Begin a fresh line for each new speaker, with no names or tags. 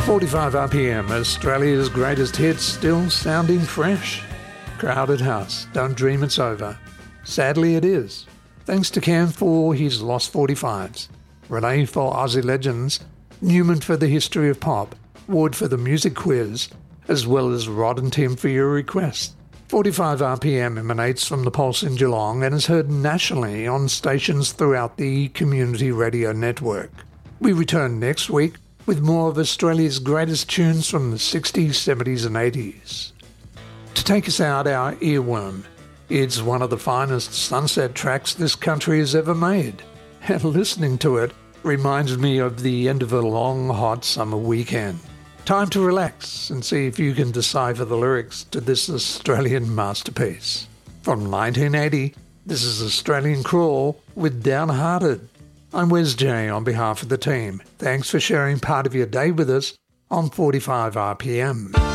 45 RPM, Australia's greatest hits still sounding fresh. Crowded House, Don't Dream It's Over. Sadly it is. Thanks to Cam for his Lost 45s, Renee for Aussie Legends, Newman for the History of Pop, Ward for the Music Quiz, as well as Rod and Tim for your requests. 45 RPM emanates from the Pulse in Geelong and is heard nationally on stations throughout the Community Radio Network. We return next week with more of Australia's greatest tunes from the 60s, 70s and 80s. To take us out, our earworm. It's one of the finest sunset tracks this country has ever made, and listening to it reminds me of the end of a long, hot summer weekend. Time to relax and see if you can decipher the lyrics to this Australian masterpiece. From 1980, this is Australian Crawl with Downhearted. I'm Wes J on behalf of the team. Thanks for sharing part of your day with us on 45 RPM.